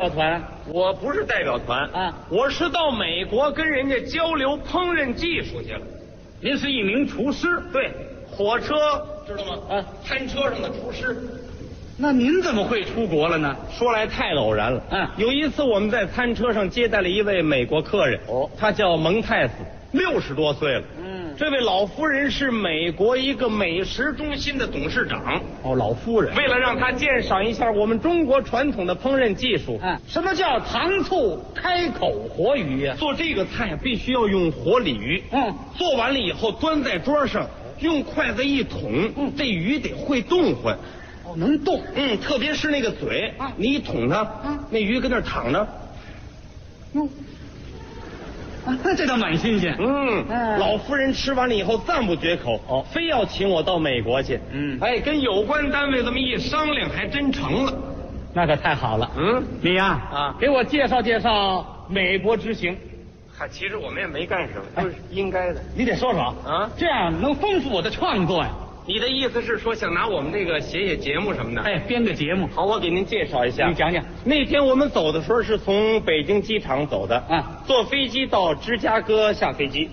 表团？ 我不是代表团啊， 我是到美国跟人家交流烹饪技术去了。 您是一名厨师？ 对，火车知道吗？ 啊， 餐车上的厨师。 那您怎么会出国了呢？ 说来太偶然了。有一次我们在餐车上接待了一位美国客人，他叫蒙泰斯，60多岁了。这位老夫人是美国一个美食中心的董事长。 老夫人。 为了让他鉴赏一下我们中国传统的烹饪技术， 什么叫糖醋开口活鱼呀？ 做这个菜必须要用活鲤鱼。做完了以后端在桌上，用筷子一捅，这鱼得会动唤。 能动。 特别是那个嘴，你一捅它，那鱼跟那儿躺着。 这倒蛮新鲜。 老夫人吃完了以后赞不绝口，非要请我到美国去。跟有关单位这么一商量，还真成了。 那可太好了。你呀，给我介绍介绍美国之行。 其实我们也没干什么，都是应该的。 你得说说啊， 这样能丰富我的创作呀。 你的意思是说想拿我们这个写节目什么的？ 编个节目。 好，我给您介绍一下。 你讲讲。 那天我们走的时候是从北京机场走的，坐飞机到芝加哥下飞机。